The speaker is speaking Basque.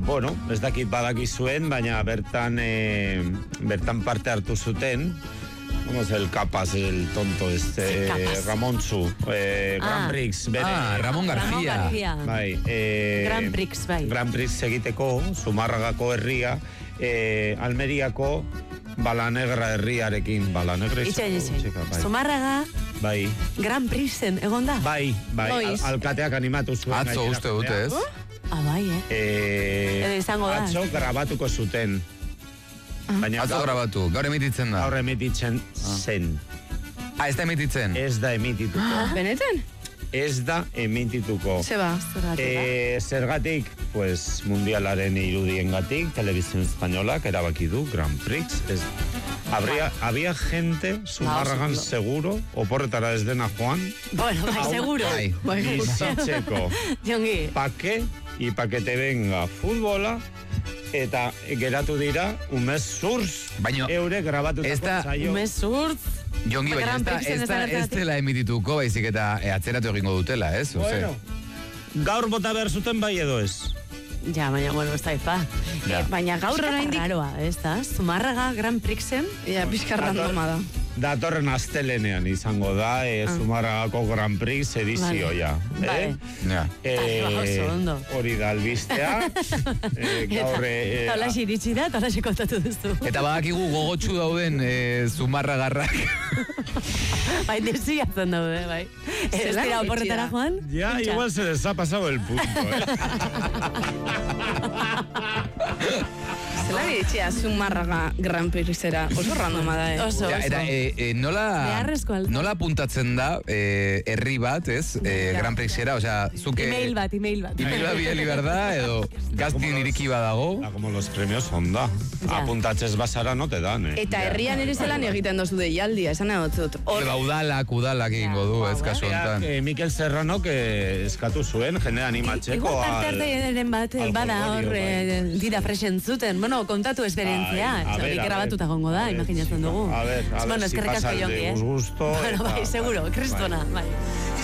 bueno, ez dakit badakizuen, baina bertan parte hartu zuten, ¿cómo es el capaz, el tonto Ramontzu, Grand Prix, Ramon García. Bai, Grand Prix, bai. Grand Prix egiteko, Zumarragako herria, Almeriako Balanegra herriarekin, Balanegra Zumarraga, bai. Grand Prixen, egon da? Bai, alkateak animatu zuen. Atzo uste dute, ez? Bai, edo izango da. Atzo grabatuko zuten. Atzo grabatu, gaur emititzen da. Gaur emititzen zen. Ez da emititzen? Ez da emitituko. Benetan? Ez da emitituko. Zeba. Zergatik, pues, mundialaren irudiengatik, Televisión Españolak erabaki du Grand Prix. Había gente, Zumarragan seguro, oporretara ez dena joan. Bueno, seguro. Bizitzeko. Jongi. Pa que te venga futbola, eta geratu dira umezurz eure grabatuko zaio. Umezurz? Jongi, baina ez dela emitituko, baizik eta atzeratu egingo dutela, ez? Bueno, gaur bota behar zuten bai edo ez. Ja, baina, bueno, ez da ipa. Baina gaur oraindik... Raroa, ez da? Zumarraga Grand Prixen? Ja, pizka randoma da. Datorren astelenean izango da, Zumarragako Grand Prix edizioa. Hori da albistea. Taula iritsi da, taula kontatu duzu. Eta badakigu gogotsu dauden Zumarragarrak. Bai, desiatzen daude, bai. Ez dira oporretara, Juan? Ja, igual se les ha pasado el punto, Zela diritxea Zumarraga Grand Prixera, oso randoma da, Oso. Eta nola apuntatzen da herri bat, ez? Grand Prixera, osea, zuke... Email bat. Email bat bidali berda, edo gaztin iriki badago. Como los premios Honda. Apuntatzez bazara no te dan, Eta herrian ere zelan egiten dozu deialdia, esan egotzut. Udalak egingo du, ez kasu honetan. Mikel Serranok eskatu zuen, jende animatzeko. Igual parte artearen bat, bada hor, dira fresen zuten. Bueno, kontatu esperientzia. Grabatuta gongo da, imaginatzen dugu. A ver, si pasan de gusto. Bueno, bai, seguro, kristona, bai.